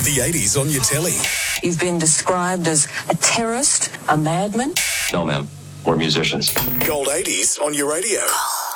The 80s on your telly. You've been described as a terrorist, a madman. No, ma'am. We're musicians. Gold 80s on your radio.